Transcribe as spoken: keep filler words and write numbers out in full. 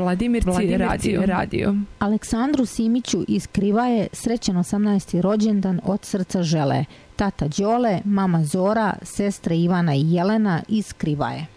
Vladimirci radio. radio. Aleksandru Simiću iz Krivaje srećan osamnaesti rođendan od srca žele tata Đole, mama Zora, sestre Ivana i Jelena iz Krivaje.